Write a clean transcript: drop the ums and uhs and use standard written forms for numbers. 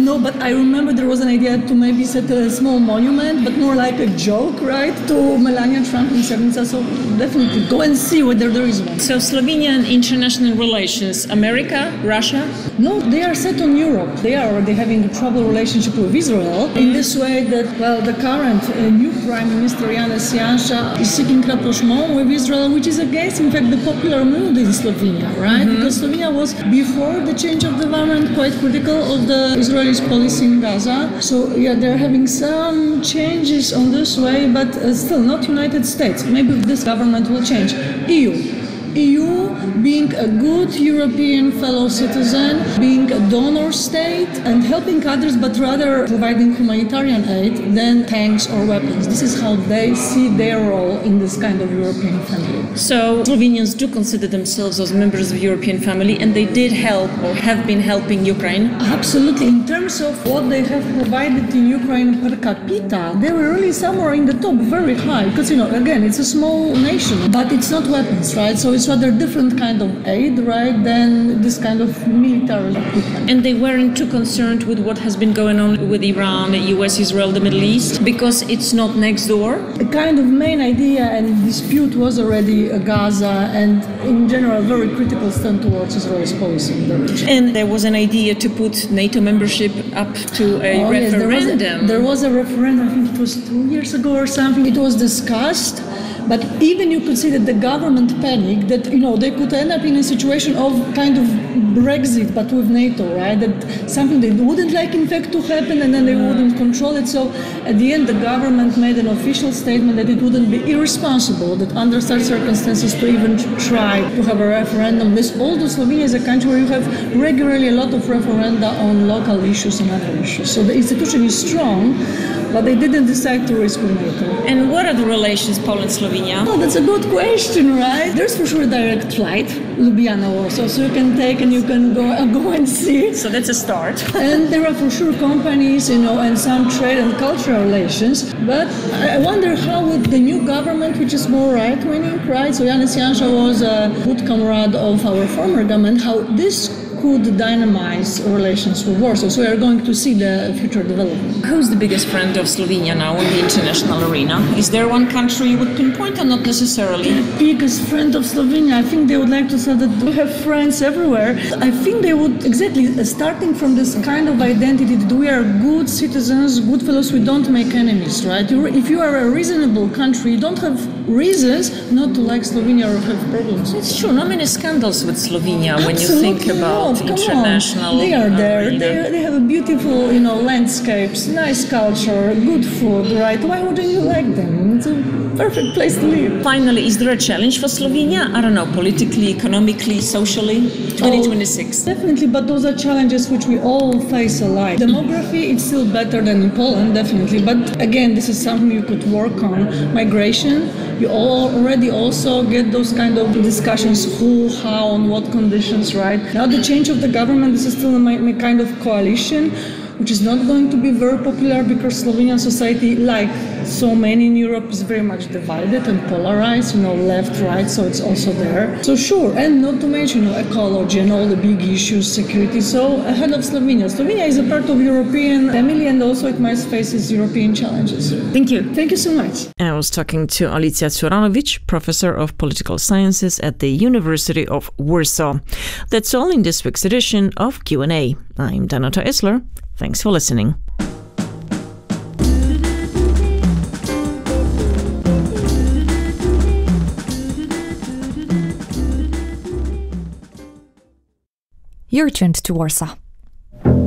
No, but I remember there was an idea to maybe set a small monument, but more like a joke, right, to Melania Trump in Srebrenica. So definitely go and see whether there is one. So Slovenia and international relations, America, Russia? No, they are set on Europe. They are already having a troubled relationship with Israel in this way that, well, the current new Prime Minister Janez Janša is seeking rapprochement with Israel, which is against, in fact, the popular mood in Slovenia, right? Because Slovenia was, before the change of the government, quite critical of the Israelis' policy in Gaza. So, yeah, they're having some changes on this way, but still not United States. Maybe this government will change. EU being a good European fellow citizen, being a donor state and helping others, but rather providing humanitarian aid than tanks or weapons. This is how they see their role in this kind of European family. So Slovenians do consider themselves as members of the European family, and they did help or have been helping Ukraine? Absolutely. In terms of what they have provided in Ukraine per capita, they were really somewhere in the top, very high. Because, again, it's a small nation, but it's not weapons, right? So it's rather different kind of aid, right, than this kind of military equipment. And they weren't too concerned with what has been going on with Iran, the US, Israel, the Middle East, because it's not next door? The kind of main idea and dispute was already Gaza and, in general, very critical stand towards Israel's policy in the region. And there was an idea to put NATO membership up to a referendum. Yes, there was a referendum, I think it was 2 years ago or something. It was discussed. But even you could see that the government panicked that, they could end up in a situation of kind of Brexit, but with NATO, right? That something they wouldn't like, in fact, to happen, and then they wouldn't control it. So at the end, the government made an official statement that it wouldn't be irresponsible, that under such circumstances to even try to have a referendum. Although Slovenia is a country where you have regularly a lot of referenda on local issues and other issues. So the institution is strong, but they didn't decide to risk with NATO. And what are the relations Poland-Slovenia? Oh, that's a good question, right? There's for sure a direct flight, Ljubljana-Warsaw, so you can take and you can go and see. So that's a start. And there are for sure companies, and some trade and cultural relations. But I wonder how with the new government, which is more right-wing, right? So Janez Janša was a good comrade of our former government, how this could dynamize relations with Warsaw. So we are going to see the future development. Who's the biggest friend of Slovenia now in the international arena? Is there one country you would pinpoint or not necessarily? The biggest friend of Slovenia, I think they would like to say that we have friends everywhere. I think they would, exactly, starting from this kind of identity that we are good citizens, good fellows, we don't make enemies, right? If you are a reasonable country, you don't have reasons not to like Slovenia or have problems. It's true, not many scandals with Slovenia when you think about international. They are there. They have a beautiful, landscapes, nice culture, good food, right? Why wouldn't you like them? It's a perfect place to live. Finally, is there a challenge for Slovenia? I don't know, politically, economically, socially? 2026. Definitely, but those are challenges which we all face alike. Demography, it's still better than in Poland, definitely. But again, this is something you could work on. Migration, you already also get those kind of discussions, who, how, on what conditions, right? Now the change of the government, this is still a kind of coalition, which is not going to be very popular because Slovenian society, like so many in Europe, is very much divided and polarized, left, right, so it's also there. So sure, and not to mention ecology and all the big issues, security, so ahead of Slovenia. Slovenia is a part of European family and also it might face its European challenges. Thank you. Thank you so much. I was talking to Alicja Curanovic, professor of political sciences at the University of Warsaw. That's all in this week's edition of Q&A. I'm Danuta Esler. Thanks for listening. You're tuned to Warsaw.